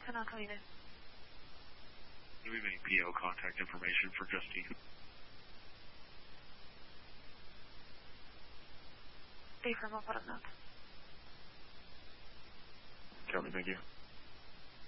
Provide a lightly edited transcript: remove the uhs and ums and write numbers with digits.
cannot read it. Do we have any PO contact information for Justine? Be from apartment. Copy, thank you.